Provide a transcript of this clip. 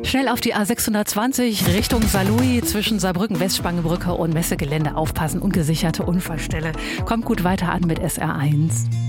Schnell auf die A620 Richtung Saarlouis zwischen Saarbrücken, Westspangenbrücke und Messegelände aufpassen. Ungesicherte Unfallstelle. Kommt gut weiter an mit SR1.